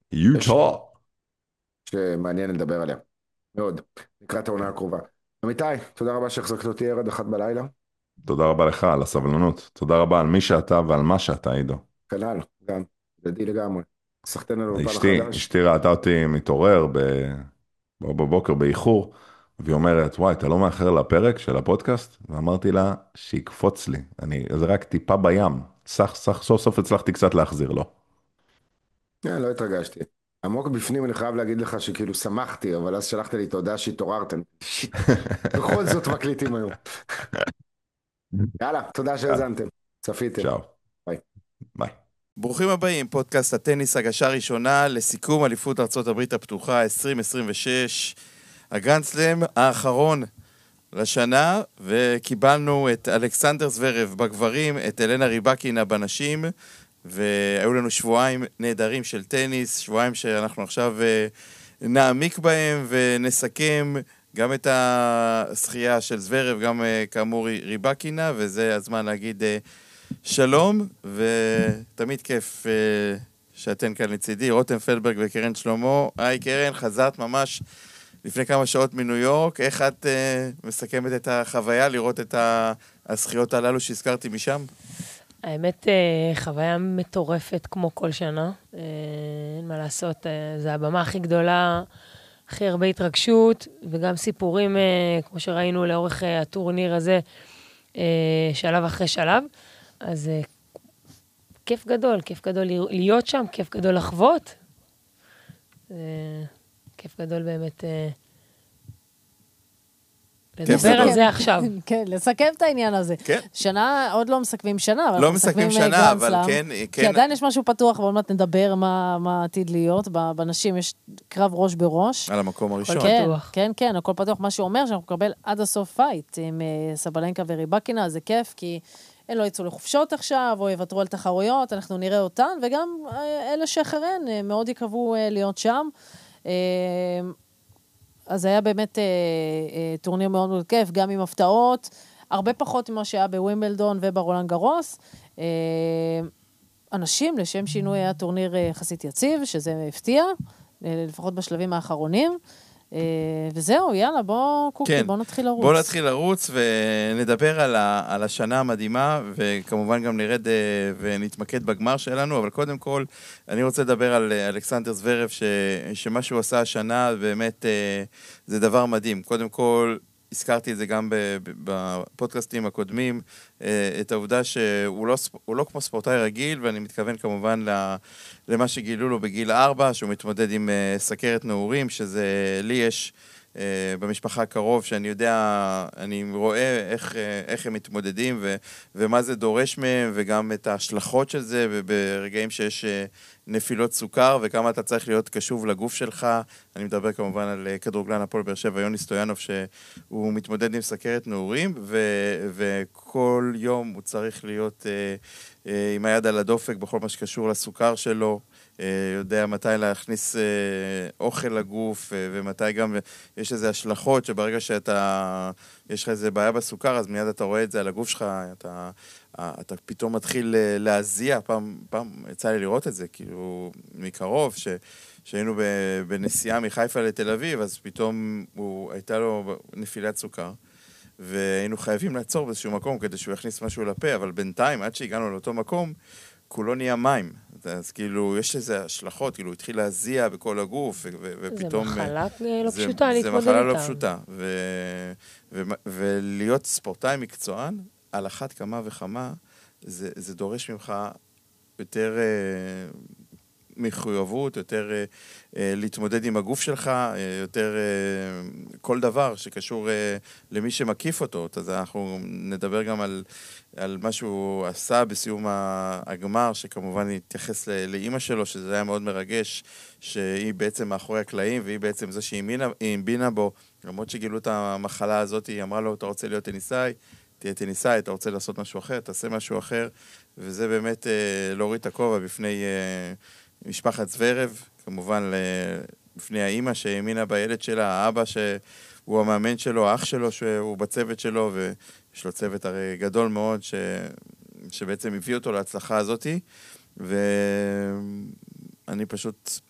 יוטה. שמעניין לדבר עליה. מאוד. לקראת העונה הקרובה. אמיתי, תודה רבה שהחזקת אותי ערד 1 בלילה. תודה רבה לך על הסבלנות. תודה רבה על מי שאתה ועל מה שאתה, עידו. כנ"ל, גם. ידידי לגמרי. סחטיין על האולפן החדש. אשתי ראתה אותי מתעורר בבוקר באיחור, והיא אומרת, וואי, אתה לא מאחר לפרק של הפודקאסט? ואמרתי לה, שיקפוץ לי. זה רק טיפה בים. סוף סוף הצלחתי קצת להחזיר לו. לא התרגשתי. עמוק בפנים אני חייב להגיד לך שכאילו שמחתי, אבל אז שלחת לי תודה שהתעוררתם. שיט. בכל זאת מקליטים היום. יאללה, תודה יאללה, שהאזנתם. צפיתם. צ'או. ביי. ביי. ברוכים הבאים, פודקאסט הטניס הגשה ראשונה לסיכום אליפות ארצות הברית הפתוחה 2026, הגרנד-סלאם האחרון לשנה, וקיבלנו את אלכסנדר זוורב בגברים, את אלנה ריבקינה בנשים, והיו לנו שבועיים נהדרים של טניס, שבועיים שאנחנו עכשיו נעמיק בהם ונסכם גם את השחייה של זוורב, גם כאמור ריבקינה, וזה הזמן להגיד שלום, ותמיד כיף שאתן כאן לצידי, רותם פלברג וקרן שלמה. היי קרן, חזרת ממש לפני כמה שעות מניו יורק, איך את מסכמת את החוויה לראות את הזכיות הללו שהזכרתי משם? האמת, חוויה מטורפת כמו כל שנה, אין מה לעשות, זה הבמה הכי גדולה, הכי הרבה התרגשות, וגם סיפורים, כמו שראינו לאורך הטורניר הזה, שלב אחרי שלב, אז כיף גדול להיות שם, כיף גדול לחוות, כיף גדול באמת לדבר על זה עכשיו. כן, לסכם את העניין הזה. כן. שנה, עוד לא מסכמים שנה, אבל לא מסכמים שנה, אבל כן. כי עדיין יש משהו פתוח, ועוד מעט נדבר מה עתיד להיות. בנשים יש קרב ראש בראש. על המקום הראשון. כן, הכל פתוח. מה שאומר שאנחנו נקבל עד הסוף פייט עם סבלנקה וריבקינה, זה כיף, כי הם לא יצאו לחופשות עכשיו, או יוותרו על תחרויות, אנחנו נראה אותן, וגם אלה שאחריהן מאוד יקרבו להיות שם. אז היה באמת טורניר מאוד מאוד כיף, גם עם הפתעות, הרבה פחות ממה שהיה בווימבלדון וברולאן גרוס. אנשים, לשם שינוי, היה טורניר יחסית יציב, שזה הפתיע, לפחות בשלבים האחרונים. וזהו, יאללה, בוא נתחיל לרוץ. בוא נתחיל לרוץ ונדבר על השנה המדהימה, וכמובן גם נרד ונתמקד בגמר שלנו, אבל קודם כל אני רוצה לדבר על אלכסנדר זוורב, שמה שהוא עשה השנה באמת זה דבר מדהים. קודם כל, הזכרתי את זה גם בפודקאסטים הקודמים, את העובדה שהוא לא כמו ספורטאי רגיל, ואני מתכוון כמובן למה שגילו לו בגיל 4, שהוא מתמודד עם סכרת נעורים, שזה לי יש במשפחה קרוב, שאני יודע, אני רואה איך הם מתמודדים ומה זה דורש מהם, וגם את ההשלכות של זה, וברגעים שיש נפילות סוכר, וכמה אתה צריך להיות קשוב לגוף שלך. אני מדבר כמובן על כדורגלן הפועל באר שבע, יוני סטויאנוב, שהוא מתמודד עם סכרת נעורים, וכל יום הוא צריך להיות עם היד על הדופק בכל מה שקשור לסוכר שלו, יודע מתי להכניס אוכל לגוף, ומתי גם יש איזה השלכות, שברגע יש לך איזה בעיה בסוכר, אז מיד אתה רואה את זה על הגוף שלך, אתה פתאום מתחיל להזיע. פעם יצא לי לראות את זה, כאילו מקרוב, שהיינו בנסיעה מחיפה לתל אביב, אז פתאום הייתה לו נפילת סוכר, והיינו חייבים לעצור באיזשהו מקום כדי שהוא יכניס משהו לפה, אבל בינתיים, עד שהגענו לאותו מקום, כולו נהיה מים. אז כאילו, יש איזה השלכות, כאילו, התחיל להזיע בכל הגוף, ופתאום... זה מחלה לא פשוטה להתמודד איתה. זה מחלה לא פשוטה. ולהיות ספורטאי מקצוען, על אחת כמה וכמה, זה דורש ממך יותר מחויבות, יותר להתמודד עם הגוף שלך, יותר כל דבר שקשור למי שמקיף אותו. אז אנחנו נדבר גם על מה שהוא עשה בסיום הגמר, שכמובן התייחס לאמא שלו, שזה היה מאוד מרגש, שהיא בעצם מאחורי הקלעים, והיא בעצם זה שהיא המבינה בו, למרות שגילו את המחלה הזאת, היא אמרה לו, אתה רוצה להיות טניסאי? תהיה טניסאי, אתה רוצה לעשות משהו אחר, תעשה משהו אחר, וזה באמת להוריד את הכובע בפני משפחת זוורב, כמובן בפני האמא שהאמינה בילד שלה, האבא שהוא המאמן שלו, האח שלו שהוא בצוות שלו, ויש לו צוות הרי גדול מאוד שבעצם הביא אותו להצלחה הזאת, ואני פשוט